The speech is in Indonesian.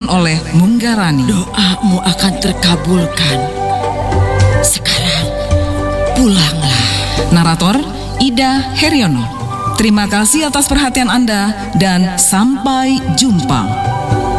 oleh Munggarani. Doamu akan terkabulkan. Sekarang pulanglah. Narator Ida Heryono. Terima kasih atas perhatian Anda dan sampai jumpa.